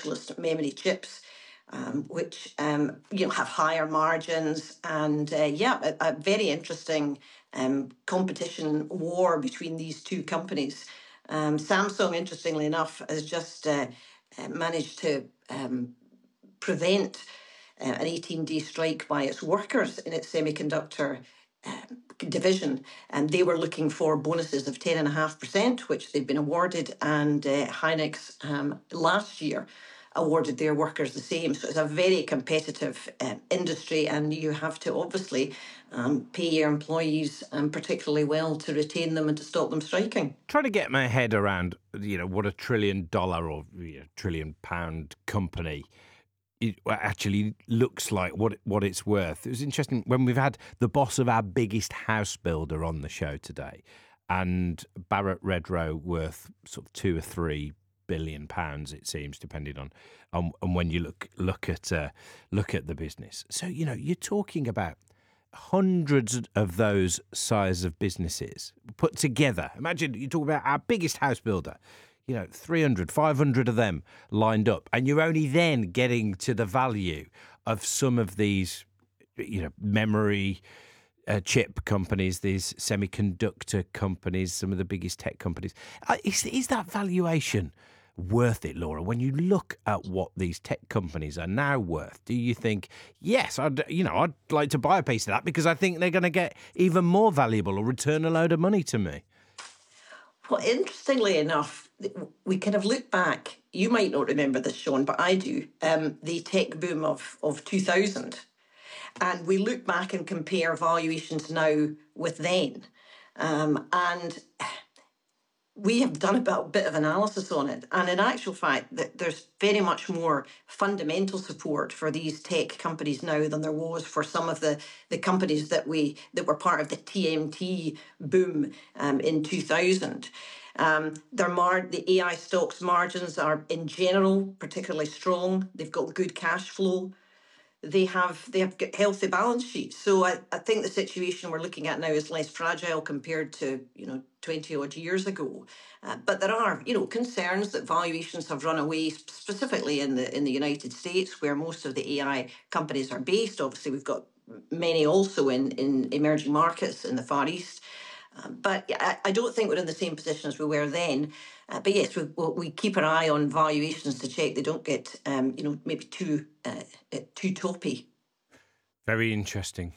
specialist memory chips, which have higher margins, and a very interesting competition war between these two companies. Samsung, interestingly enough, has just managed to prevent an 18-day strike by its workers in its semiconductor division, and they were looking for bonuses of 10.5%, which they've been awarded, and Hynix last year awarded their workers the same. So it's a very competitive industry, and you have to obviously pay your employees particularly well to retain them and to stop them striking. Trying to get my head around, what $1 trillion or £1 trillion company it actually looks like, what it's worth. It was interesting when we've had the boss of our biggest house builder on the show today, and Barratt Redrow worth sort of £2 or £3 billion, it seems, depending on when you look at the business. So you're talking about hundreds of those size of businesses put together. Imagine you talk about our biggest house builder. 300, 500 of them lined up. And you're only then getting to the value of some of these, memory chip companies, these semiconductor companies, some of the biggest tech companies. Is that valuation worth it, Laura? When you look at what these tech companies are now worth, do you think, yes, I'd like to buy a piece of that because I think they're going to get even more valuable or return a load of money to me? Well, interestingly enough, we kind of look back. You might not remember this, Sean, but I do. The tech boom of 2000. And we look back and compare valuations now with then. And we have done a bit of analysis on it. And in actual fact, there's very much more fundamental support for these tech companies now than there was for some of the companies that were part of the TMT boom in 2000. The AI stocks margins are in general particularly strong. They've got good cash flow. They have got healthy balance sheets. So I think the situation we're looking at now is less fragile compared to 20 odd years ago. But there are concerns that valuations have run away, specifically in the United States, where most of the AI companies are based. Obviously, we've got many also in emerging markets in the Far East. But I don't think we're in the same position as we were then. But yes, we keep an eye on valuations to check they don't get, maybe too toppy. Very interesting.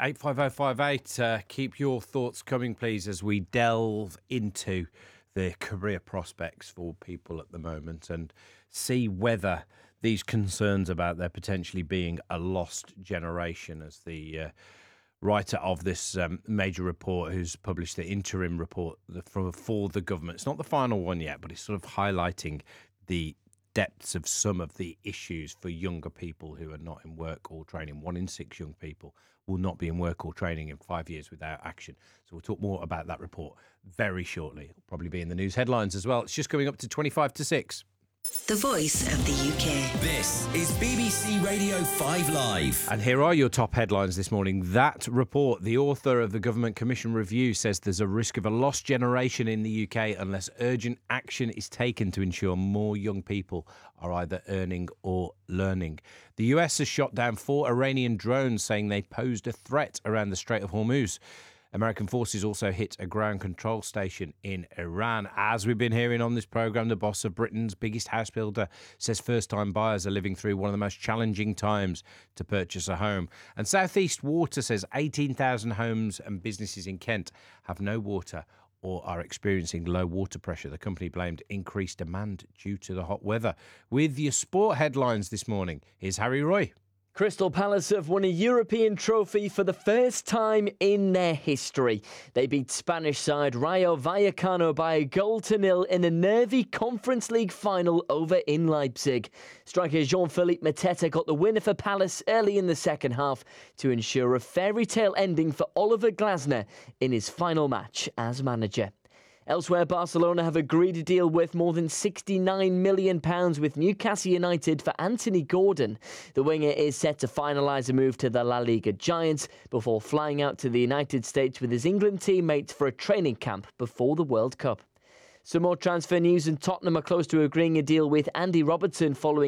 85058, keep your thoughts coming, please, as we delve into the career prospects for people at the moment and see whether these concerns about there potentially being a lost generation, as the writer of this major report, who's published the interim report for the government. It's not the final one yet, but it's sort of highlighting the depths of some of the issues for younger people who are not in work or training. 1 in 6 young people will not be in work or training in 5 years without action. So we'll talk more about that report very shortly. It'll probably be in the news headlines as well. It's just coming up to 25 to 6. The Voice of the UK. This is BBC Radio 5 Live. And here are your top headlines this morning. That report, the author of the Government Commission review, says there's a risk of a lost generation in the UK unless urgent action is taken to ensure more young people are either earning or learning. The US has shot down 4 Iranian drones, saying they posed a threat around the Strait of Hormuz. American forces also hit a ground control station in Iran. As we've been hearing on this programme, the boss of Britain's biggest house builder says first-time buyers are living through one of the most challenging times to purchase a home. And South East Water says 18,000 homes and businesses in Kent have no water or are experiencing low water pressure. The company blamed increased demand due to the hot weather. With your sport headlines this morning, here's Harry Roy. Crystal Palace have won a European trophy for the first time in their history. They beat Spanish side Rayo Vallecano by 1-0 in a nervy Conference League final over in Leipzig. Striker Jean-Philippe Mateta got the winner for Palace early in the second half to ensure a fairy tale ending for Oliver Glasner in his final match as manager. Elsewhere, Barcelona have agreed a deal worth more than £69 million with Newcastle United for Anthony Gordon. The winger is set to finalise a move to the La Liga Giants before flying out to the United States with his England teammates for a training camp before the World Cup. Some more transfer news, and Tottenham are close to agreeing a deal with Andy Robertson following